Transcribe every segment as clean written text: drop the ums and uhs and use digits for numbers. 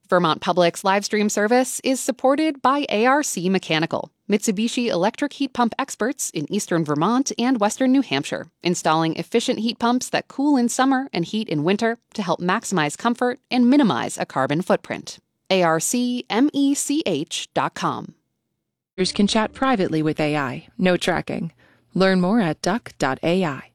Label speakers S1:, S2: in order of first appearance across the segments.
S1: Vermont Public's live stream service is supported by ARC Mechanical, Mitsubishi electric heat pump experts in eastern Vermont and western New Hampshire, installing efficient heat pumps that cool in summer and heat in winter to help maximize comfort and minimize a carbon footprint. ARCmech.com.
S2: Users can chat privately with AI, no tracking. Learn more at duck.ai.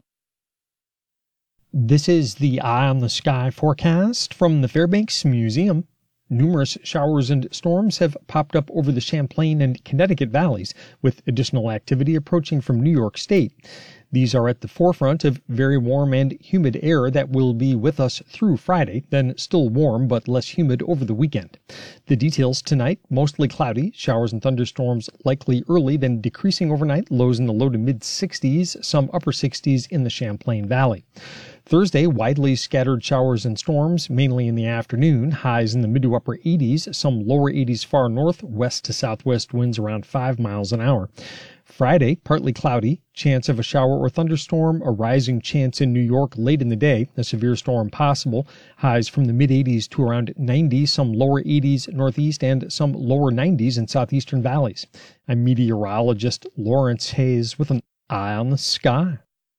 S3: This is the Eye on the Sky forecast from the Fairbanks Museum. Numerous showers and storms have popped up over the Champlain and Connecticut valleys, with additional activity approaching from New York State. These are at the forefront of very warm and humid air that will be with us through Friday, then still warm but less humid over the weekend. The details tonight: mostly cloudy, showers and thunderstorms likely early, then decreasing overnight, lows in the low to mid-60s, some upper 60s in the Champlain Valley. Thursday, widely scattered showers and storms, mainly in the afternoon, highs in the mid to upper 80s, some lower 80s far north, west to southwest winds around 5 miles an hour. Friday, partly cloudy, chance of a shower or thunderstorm, a rising chance in New York late in the day, a severe storm possible, highs from the mid-80s to around 90, some lower 80s northeast and some lower 90s in southeastern valleys. I'm meteorologist Lawrence Hayes with an Eye on the Sky.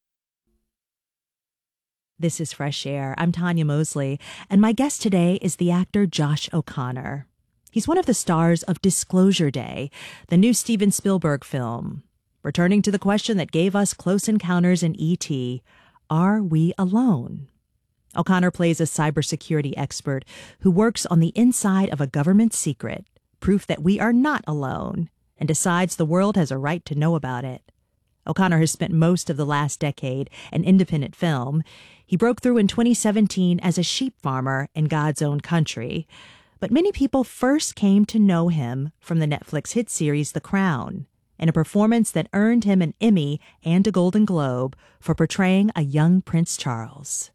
S4: This is Fresh Air. I'm Tanya Mosley, and my guest today is the actor Josh O'Connor. He's one of the stars of Disclosure Day, the new Steven Spielberg film. Returning to the question that gave us Close Encounters in E.T., are we alone? O'Connor plays a cybersecurity expert who works on the inside of a government secret, proof that we are not alone, and decides the world has a right to know about it. O'Connor has spent most of the last decade in independent film. He broke through in 2017 as a sheep farmer in God's Own Country. But many people first came to know him from the Netflix hit series The Crown, in a performance that earned him an Emmy and a Golden Globe for portraying a young Prince Charles.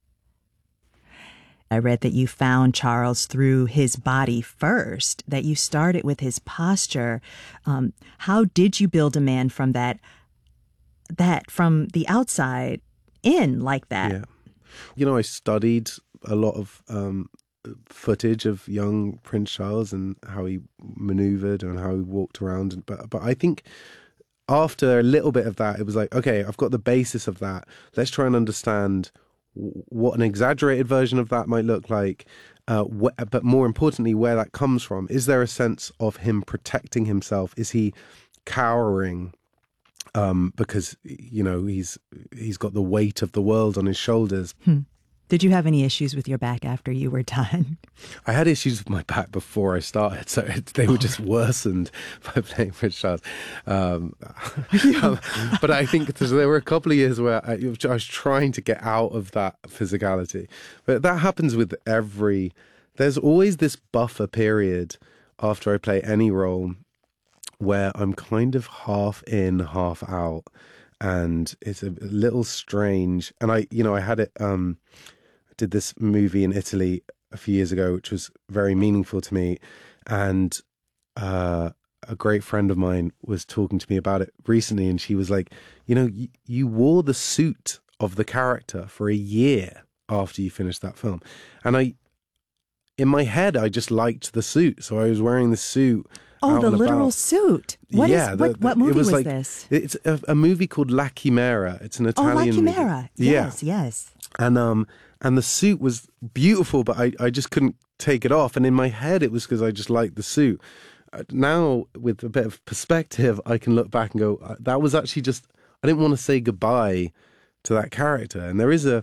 S4: I read that you found Charles through his body first, that you started with his posture. How did you build a man from that from the outside in like that?
S5: Yeah. I studied a lot of footage of young Prince Charles and how he maneuvered and how he walked around. But I think after a little bit of that, it was like, okay, I've got the basis of that. Let's try and understand what an exaggerated version of that might look like. But more importantly, where that comes from. Is there a sense of him protecting himself? Is he cowering because he's got the weight of the world on his shoulders?
S4: Did you have any issues with your back after you were done?
S5: I had issues with my back before I started, so they were just worsened by playing Prince Charles. But I think there were a couple of years where I was trying to get out of that physicality. But that happens with there's always this buffer period after I play any role where I'm kind of half in, half out. And it's a little strange. And I had it, did this movie in Italy a few years ago, which was very meaningful to me. And a great friend of mine was talking to me about it recently. And she was like, you wore the suit of the character for a year after you finished that film. And in my head, I just liked the suit. So I was wearing the suit.
S4: Oh, the literal suit. What movie was
S5: like,
S4: this?
S5: It's a movie called La Chimera. It's an Italian
S4: La Chimera.
S5: movie.
S4: Yes.
S5: And the suit was beautiful, but I just couldn't take it off. And in my head, it was because I just liked the suit. Now, with a bit of perspective, I can look back and go, that was actually just, I didn't want to say goodbye to that character. And there is a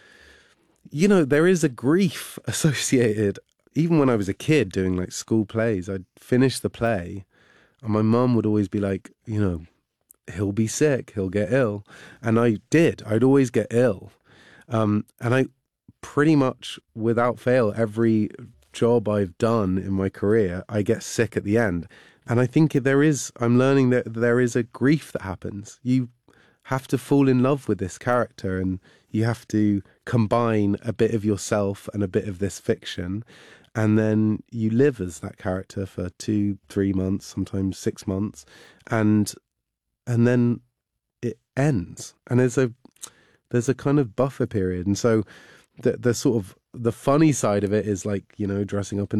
S5: grief associated. Even when I was a kid doing like school plays, I'd finish the play and my mum would always be like, he'll be sick, he'll get ill. And I did. I'd always get ill. And I pretty much without fail, every job I've done in my career, I get sick at the end. And I think I'm learning that there is a grief that happens. You have to fall in love with this character and you have to combine a bit of yourself and a bit of this fiction. And then you live as that character for 2-3 months, sometimes 6 months, and then it ends. And there's a kind of buffer period. And so the sort of the funny side of it is like, dressing up in